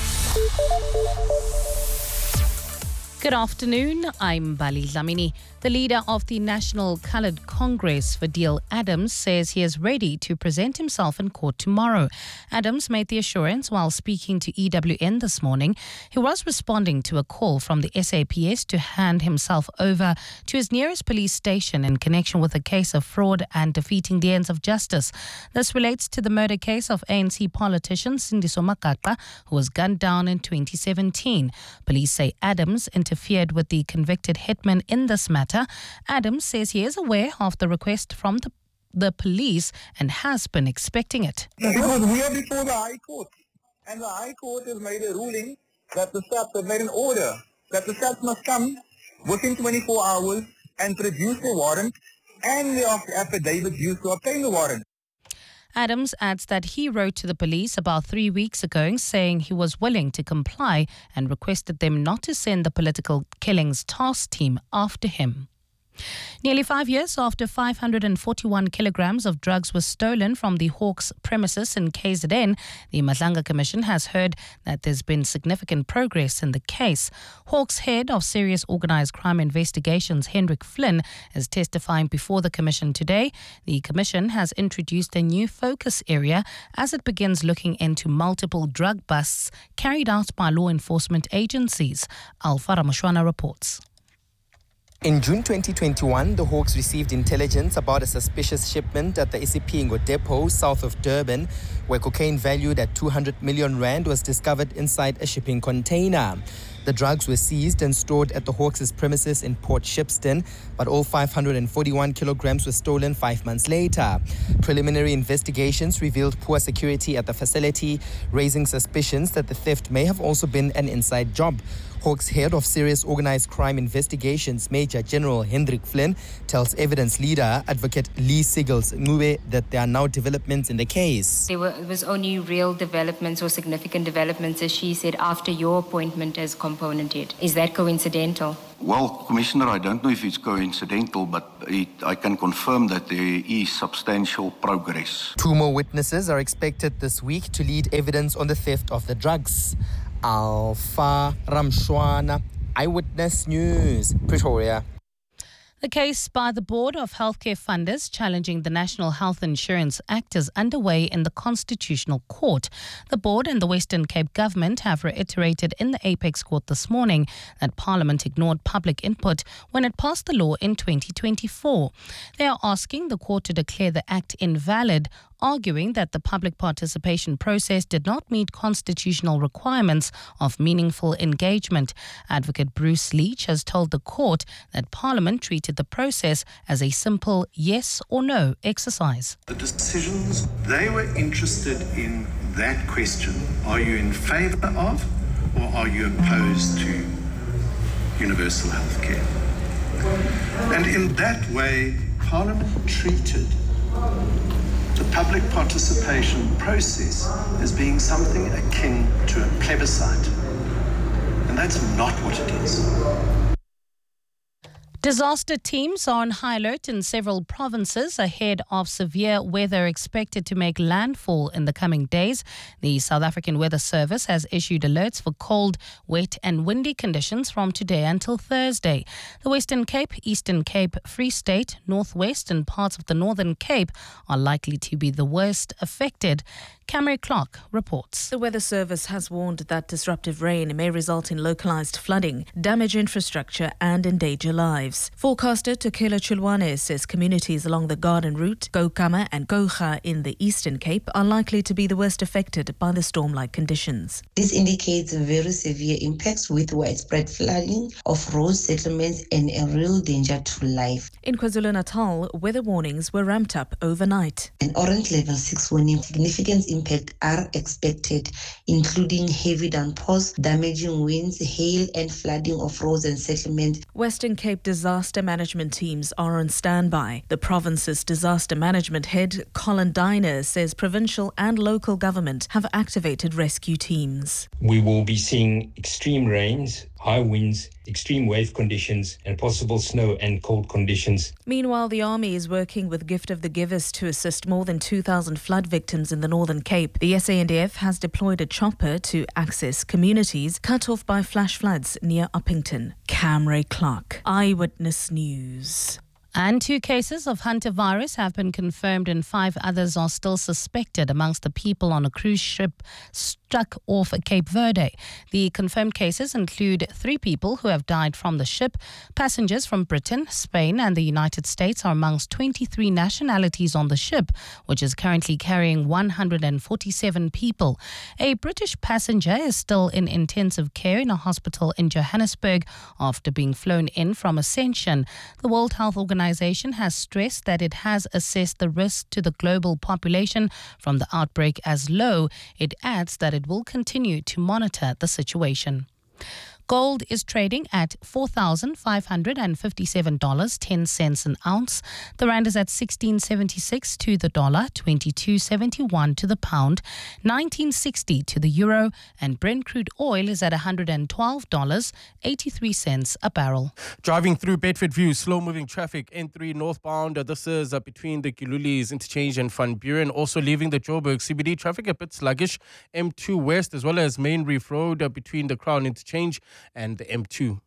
Good afternoon, I'm Bali Dlamini. The leader of the National Coloured Congress, Fadil Adams, says he is ready to present himself in court tomorrow. Adams made the assurance while speaking to E W N this morning. He was responding to a call from the S A P S to hand himself over to his nearest police station in connection with a case of fraud and defeating the ends of justice. This relates to the murder case of A N C politician Sindiso Makaka, who was gunned down in twenty seventeen. Police say Adams interfered with the convicted hitman in this matter. Adams says he is aware of the request from the, the police and has been expecting it. Because we are before the High Court, and the High Court has made a ruling that the S A P has made an order that the S A P must come within twenty-four hours and produce the warrant and the affidavit used to obtain the warrant. Adams adds that he wrote to the police about three weeks ago saying he was willing to comply and requested them not to send the political killings task team after him. Nearly five years after five hundred forty-one kilograms of drugs were stolen from the Hawks premises in K Z N, the Madlanga Commission has heard that there's been significant progress in the case. Hawks head of Serious Organised Crime Investigations, Hendrik Flynn, is testifying before the Commission today. The Commission has introduced a new focus area as it begins looking into multiple drug busts carried out by law enforcement agencies. Alfa Ramashwana reports. In June twenty twenty-one, the Hawks received intelligence about a suspicious shipment at the Isipingo depot south of Durban, where cocaine valued at two hundred million rand was discovered inside a shipping container. The drugs were seized and stored at the Hawks' premises in Port Shepstone, but all five hundred forty-one kilograms were stolen five months later. Preliminary investigations revealed poor security at the facility, raising suspicions that the theft may have also been an inside job. Hawks head of Serious Organised Crime Investigations, Major General Hendrik Flynn, tells evidence leader Advocate Lee Siegels Ngube that there are now developments in the case. There were, was only real developments or significant developments, as she said, after your appointment as component head. Is that coincidental? Well, Commissioner, I don't know if it's coincidental, but it, I can confirm that there is substantial progress. Two more witnesses are expected this week to lead evidence on the theft of the drugs. Alpha Ramshwana, Eyewitness News, Pretoria. The case by the Board of Healthcare Funders challenging the National Health Insurance Act is underway in the Constitutional Court. The board and the Western Cape government have reiterated in the Apex Court this morning that Parliament ignored public input when it passed the law in twenty twenty-four. They are asking the court to declare the act invalid, arguing that the public participation process did not meet constitutional requirements of meaningful engagement. Advocate Bruce Leach has told the court that Parliament treated the process as a simple yes or no exercise. The decisions, they were interested in that question. Are you in favour of or are you opposed to universal health care? And in that way, Parliament treated the public participation process as being something akin to a plebiscite. And that's not what it is. Disaster teams are on high alert in several provinces ahead of severe weather expected to make landfall in the coming days. The South African Weather Service has issued alerts for cold, wet and windy conditions from today until Thursday. The Western Cape, Eastern Cape, Free State, Northwest and parts of the Northern Cape are likely to be the worst affected. Camry Clark reports. The Weather Service has warned that disruptive rain may result in localised flooding, damage infrastructure and endanger lives. Forecaster Tokelo Chilwane says communities along the Garden Route, Gokama and Gocha in the Eastern Cape are likely to be the worst affected by the storm-like conditions. This indicates very severe impacts with widespread flooding of roads, settlements and a real danger to life. In KwaZulu-Natal, weather warnings were ramped up overnight. An orange level six warning, significant impact are expected, including heavy downpours, damaging winds, hail and flooding of roads and settlements. Western Cape disaster management teams are on standby. The province's disaster management head, Colin Diner, says provincial and local government have activated rescue teams. We will be seeing extreme rains, high winds, extreme wave conditions and possible snow and cold conditions. Meanwhile, the Army is working with Gift of the Givers to assist more than two thousand flood victims in the Northern Cape. The S A N D F has deployed a chopper to access communities cut off by flash floods near Uppington. Camry Clark, Eyewitness News. And two cases of hantavirus have been confirmed and five others are still suspected amongst the people on a cruise ship struck off Cape Verde. The confirmed cases include three people who have died from the ship. Passengers from Britain, Spain and the United States are amongst twenty-three nationalities on the ship, which is currently carrying one hundred forty-seven people. A British passenger is still in intensive care in a hospital in Johannesburg after being flown in from Ascension. The World Health Organization has stressed that it has assessed the risk to the global population from the outbreak as low. It adds that it will continue to monitor the situation. Gold is trading at four thousand five hundred fifty-seven dollars and ten cents an ounce. The rand is at sixteen seventy-six to the dollar, twenty-two seventy-one to the pound, nineteen sixty to the euro, and Brent crude oil is at one hundred twelve dollars and eighty-three cents a barrel. Driving through Bedford View, slow-moving traffic, N three northbound. This is uh, between the Gilulis interchange and Van Buren. Also leaving the Joburg C B D, traffic a bit sluggish. M two west as well as Main Reef Road uh, between the Crown interchange and the M two.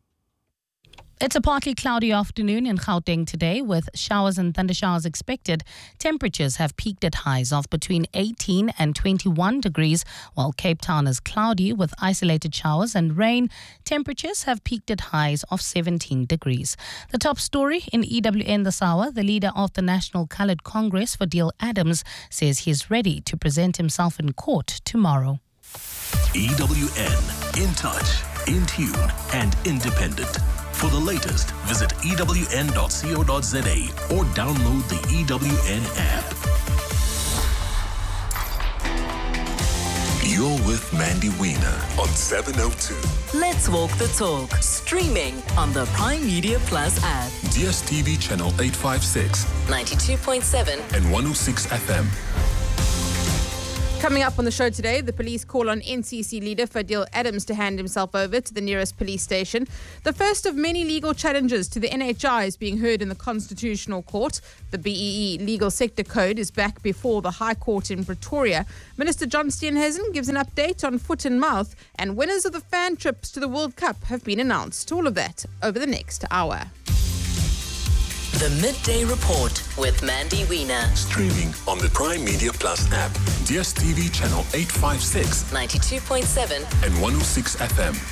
It's a partly cloudy afternoon in Gauteng today with showers and thundershowers expected. Temperatures have peaked at highs of between eighteen and twenty-one degrees, while Cape Town is cloudy with isolated showers and rain. Temperatures have peaked at highs of seventeen degrees. The top story in E W N this hour, the leader of the National Coloured Congress, Fadil Adams, says he is ready to present himself in court tomorrow. E W N in touch. in tune, and independent. For the latest, visit E W N dot co dot za or download the E W N app. You're with Mandy Wiener on seven oh two. Let's walk the talk. Streaming on the Prime Media Plus app. D S T V channel eight fifty-six, ninety-two point seven and one oh six F M. Coming up on the show today, the police call on N C C leader Fadil Adams to hand himself over to the nearest police station. The first of many legal challenges to the N H I is being heard in the Constitutional Court. The B E E Legal Sector Code is back before the High Court in Pretoria. Minister John Steenhuisen gives an update on foot and mouth, and winners of the fan trips to the World Cup have been announced. All of that over the next hour. The Midday Report with Mandy Wiener. Streaming on the Prime Media Plus app, D S T V channel eight fifty-six, ninety-two point seven and one oh six F M.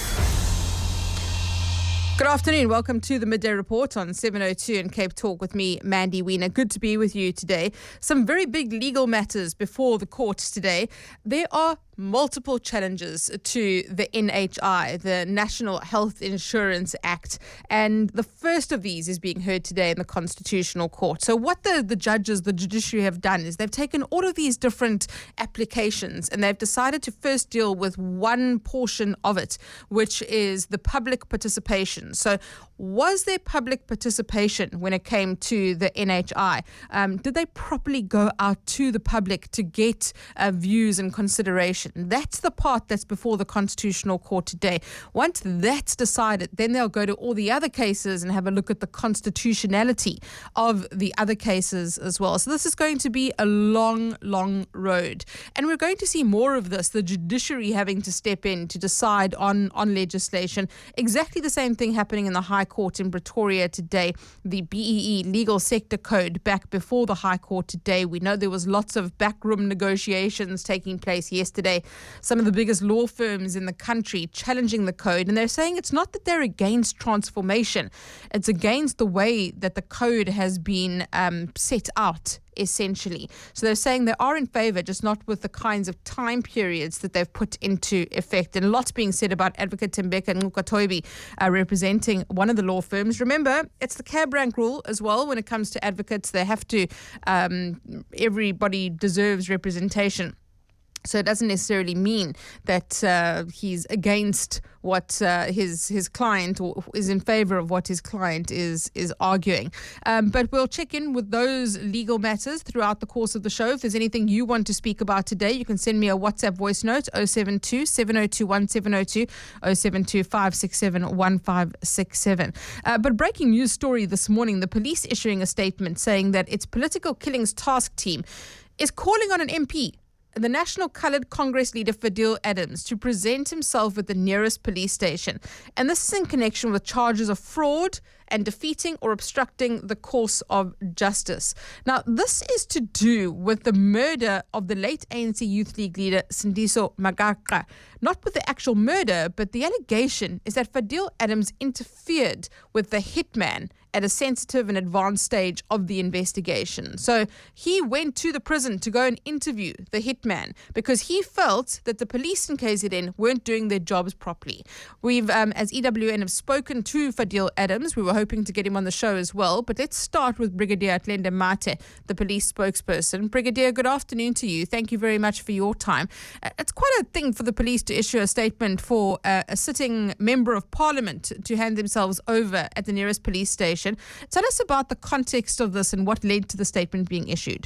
Good afternoon. Welcome to the Midday Report on seven oh two and Cape Talk with me, Mandy Wiener. Good to be with you today. Some very big legal matters before the courts today. There are multiple challenges to the N H I, the National Health Insurance Act, and the first of these is being heard today in the Constitutional Court. So what the, the judges, the judiciary have done is they've taken all of these different applications and they've decided to first deal with one portion of it, which is the public participation. So was there public participation when it came to the N H I? Um, did they properly go out to the public to get uh, views and consideration? That's the part that's before the Constitutional Court today. Once that's decided, then they'll go to all the other cases and have a look at the constitutionality of the other cases as well. So this is going to be a long, long road. And we're going to see more of this, the judiciary having to step in to decide on, on legislation. Exactly the same thing happening in the High Court in Pretoria today. The B E E Legal Sector Code back before the High Court today. We know there was lots of backroom negotiations taking place yesterday. Some of the biggest law firms in the country challenging the code, and they're saying it's not that they're against transformation, it's against the way that the code has been um, set out, essentially. So they're saying they are in favour, just not with the kinds of time periods that they've put into effect. And lots being said about Advocate Tembeka Ngukatoibi uh, representing one of the law firms. Remember, it's the cab rank rule as well when it comes to advocates. They have to, um, everybody deserves representation. So it doesn't necessarily mean that uh, he's against what uh, his his client or is in favour of what his client is is arguing. Um, but we'll check in with those legal matters throughout the course of the show. If there's anything you want to speak about today, you can send me a WhatsApp voice note, oh seven two, seven oh two, one seven oh two, oh seven two, five six seven, one five six seven. Uh, but breaking news story this morning, the police issuing a statement saying that its political killings task team is calling on an M P, the National Coloured Congress leader Fadil Adams, to present himself at the nearest police station. And this is in connection with charges of fraud and defeating or obstructing the course of justice. Now, this is to do with the murder of the late A N C Youth League leader Sindiso Magaqa. Not with the actual murder, but the allegation is that Fadil Adams interfered with the hitman at a sensitive and advanced stage of the investigation. So he went to the prison to go and interview the hitman because he felt that the police in K Z N weren't doing their jobs properly. We've, um, as E W N, have spoken to Fadil Adams. We were hoping to get him on the show as well. But let's start with Brigadier Atlenda Mate, the police spokesperson. Brigadier, good afternoon to you. Thank you very much for your time. Uh, it's quite a thing for the police to issue a statement for uh, a sitting member of parliament to hand themselves over at the nearest police station. Tell us about the context of this and what led to the statement being issued.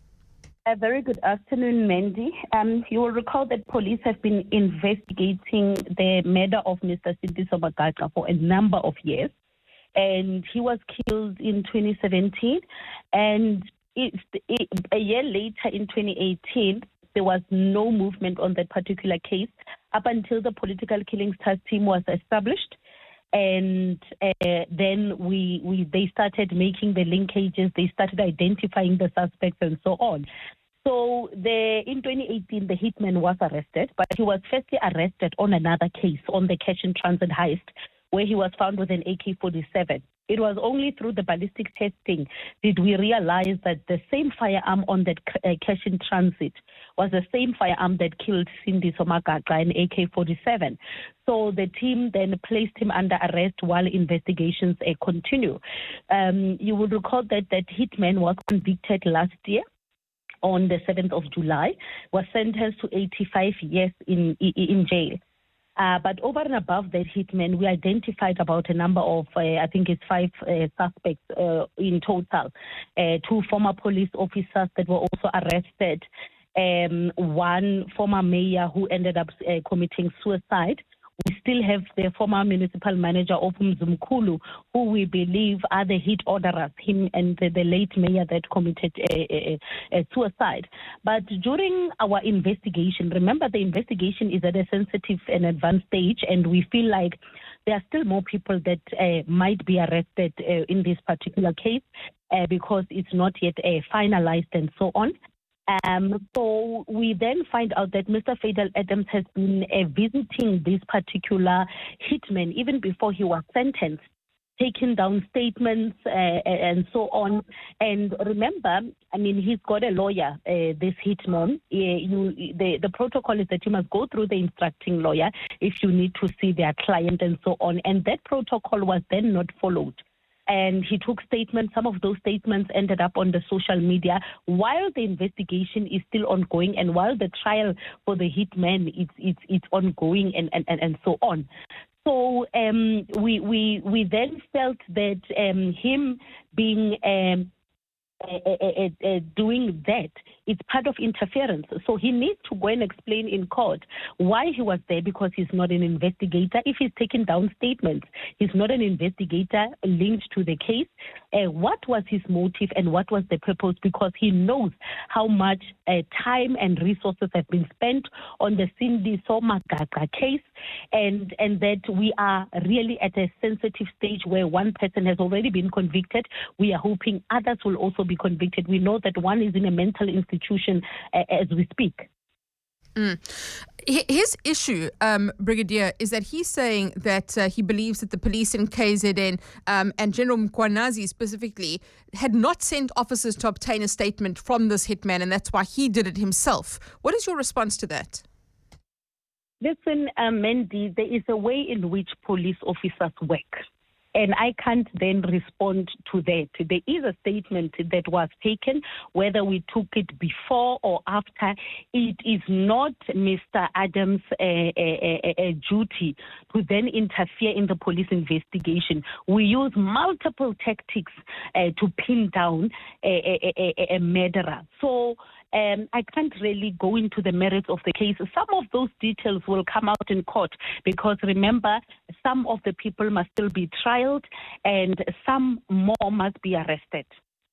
A very good afternoon, Mandy. Um, you will recall that police have been investigating the murder of Mister Sindiso Magaqa for a number of years, and he was killed in twenty seventeen. And it, it, a year later, in twenty eighteen, there was no movement on that particular case up until the political killings task team was established. And uh, then we, we they started making the linkages, they started identifying the suspects and so on. So the in twenty eighteen, the hitman was arrested, but he was firstly arrested on another case, on the Cash in Transit heist, where he was found with an A K forty-seven. It was only through the ballistic testing did we realize that the same firearm on that uh, cash in transit was the same firearm that killed Cindy Somagaqa, an A K forty-seven. So the team then placed him under arrest while investigations uh, continue. Um, you will recall that that hitman was convicted last year on the seventh of July, was sentenced to eighty-five years in, in, in jail. Uh, but over and above that hitman, we identified about a number of, uh, I think it's five uh, suspects uh, in total. Uh, two former police officers that were also arrested. Um, one former mayor who ended up uh, committing suicide. We still have the former municipal manager of Mzumkulu, who we believe are the hit orderers, him and the, the late mayor that committed a, a, a suicide. But during our investigation, remember the investigation is at a sensitive and advanced stage, and we feel like there are still more people that uh, might be arrested uh, in this particular case uh, because it's not yet uh, finalized and so on. Um, so we then find out that Mister Faidal Adams has been uh, visiting this particular hitman even before he was sentenced, taking down statements uh, and so on. And remember, I mean, he's got a lawyer, uh, this hitman. Uh, you, the, the protocol is that you must go through the instructing lawyer if you need to see their client and so on. And that protocol was then not followed. And he took statements. Some of those statements ended up on the social media while the investigation is still ongoing and while the trial for the hitman is it's, it's ongoing and, and, and so on. So um, we, we, we then felt that um, him being um, uh, uh, uh, doing that, it's part of interference. So he needs to go and explain in court why he was there, because he's not an investigator. If he's taken down statements, he's not an investigator linked to the case. Uh, what was his motive and what was the purpose? Because he knows how much uh, time and resources have been spent on the Cindy Somagaqa case, and, and that we are really at a sensitive stage where one person has already been convicted. We are hoping others will also be convicted. We know that one is in a mental institution institution uh, as we speak. Mm. His issue, um, Brigadier, is that he's saying that uh, he believes that the police in K Z N um, and General Mkwanazi specifically had not sent officers to obtain a statement from this hitman, and that's why he did it himself. What is your response to that? Listen, uh, Mandy, there is a way in which police officers work. And I can't then respond to that. There is a statement that was taken, whether we took it before or after. It is not Mister Adams' uh, uh, uh, duty to then interfere in the police investigation. We use multiple tactics uh, to pin down a, a, a, a murderer. So Um, I can't really go into the merits of the case. Some of those details will come out in court because, remember, some of the people must still be trialed and some more must be arrested.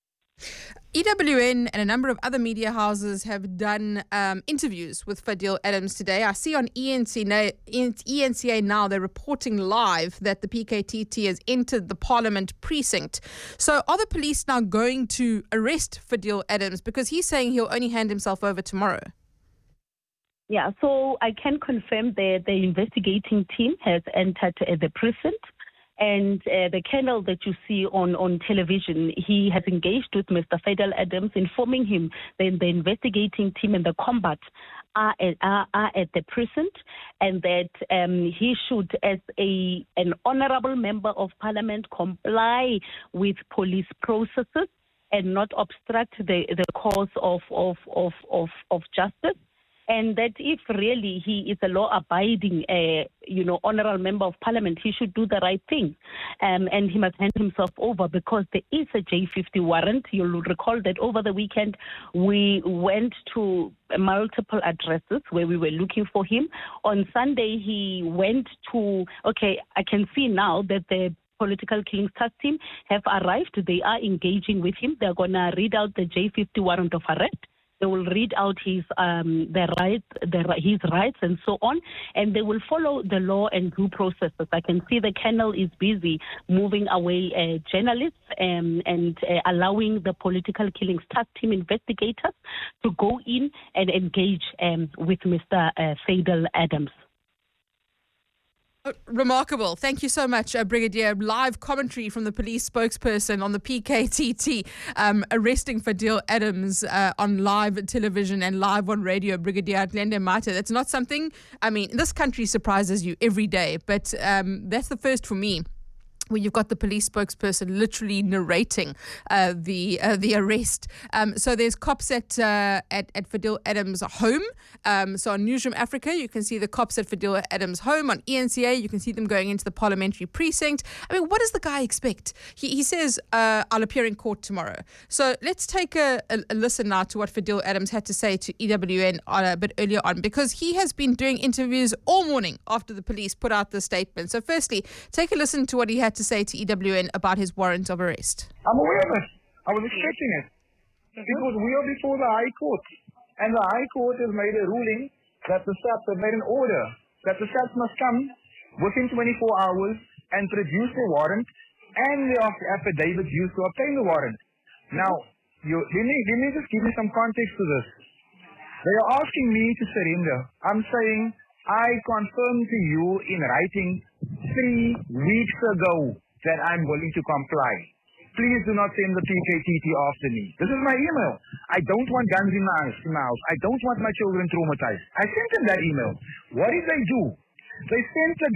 E W N and a number of other media houses have done um, interviews with Faidal Adams today. I see on E N C A, E N C A now, they're reporting live that the P K T T has entered the Parliament precinct. So are the police now going to arrest Faidal Adams? Because he's saying he'll only hand himself over tomorrow. Yeah, so I can confirm that the investigating team has entered uh, the precinct. And uh, the colonel that you see on, on television, he has engaged with Mister Faidal Adams, informing him that the investigating team and the combat are at, are, are at the precinct, and that um, he should, as a an honourable member of parliament, comply with police processes and not obstruct the, the cause of, of, of, of, of justice. And that if really he is a law-abiding, uh, you know, honourable member of parliament, he should do the right thing. Um, and he must hand himself over because there is a J fifty warrant. You'll recall that over the weekend we went to multiple addresses where we were looking for him. On Sunday he went to, okay, I can see now that the Political Killings Task Team have arrived. They are engaging with him. They're going to read out the J fifty warrant of arrest. They will read out his um, the rights, the, his rights, and so on, and they will follow the law and due processes. I can see the colonel is busy moving away uh, journalists um, and uh, allowing the Political Killings Task Team investigators to go in and engage um, with Mister Uh, Faidal Adams. Uh, Remarkable. Thank you so much, uh, Brigadier. Live commentary from the police spokesperson on the P K T T um, arresting Fadil Adams uh, on live television and live on radio. Brigadier Glenda Mata. That's not something, I mean, this country surprises you every day, but um, that's the first for me, where you've got the police spokesperson literally narrating uh, the uh, the arrest. Um, so there's cops at, uh, at at Fadil Adams' home. Um, so on Newsroom Africa, you can see the cops at Fadil Adams' home. On E N C A, you can see them going into the parliamentary precinct. I mean, what does the guy expect? He, he says, uh, I'll appear in court tomorrow. So let's take a, a, a listen now to what Fadil Adams had to say to E W N on a bit earlier on, because he has been doing interviews all morning after the police put out the statement. So firstly, take a listen to what he had to say to E W N about his warrant of arrest. I'm aware of it. I was expecting it. Because we are before the High Court. And the High Court has made a ruling that the S A P have made an order that the S A P must come within twenty-four hours and produce the warrant and the affidavits used to obtain the warrant. Now, you, let, me, let me just give you some context to this. They are asking me to surrender. I'm saying I confirmed to you in writing three weeks ago that I'm willing to comply. Please do not send the P K T T after me. This is my email. I don't want guns in my house. In my house. I don't want my children traumatized. I sent them that email. What did they do? They sent the